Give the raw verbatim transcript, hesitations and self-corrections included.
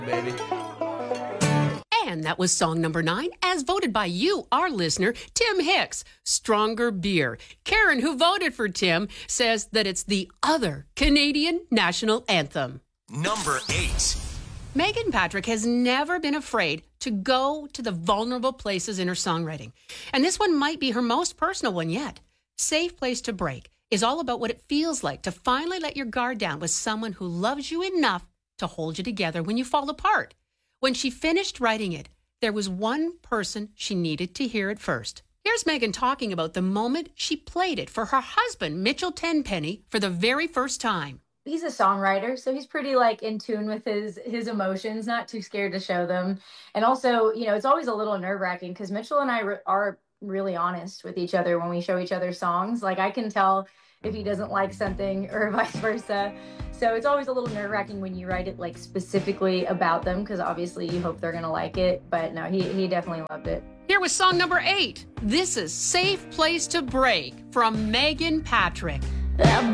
baby. And that was song number nine, as voted by you, our listener, Tim Hicks, Stronger Beer. Karen, who voted for Tim, says that it's the other Canadian national anthem. Number eight. Megan Patrick has never been afraid to go to the vulnerable places in her songwriting. And this one might be her most personal one yet. Safe Place to Break is all about what it feels like to finally let your guard down with someone who loves you enough to hold you together when you fall apart. When she finished writing it, there was one person she needed to hear it first. Here's Megan talking about the moment she played it for her husband, Mitchell Tenpenny, for the very first time. He's a songwriter, so he's pretty like in tune with his his emotions, not too scared to show them. And also, you know, it's always a little nerve-wracking because Mitchell and I re- are really honest with each other when we show each other songs. Like I can tell if he doesn't like something or vice versa. So it's always a little nerve-wracking when you write it like specifically about them because obviously you hope they're going to like it. But no, he, he definitely loved it. Here was song number eight. This is Safe Place to Break from Megan Patrick.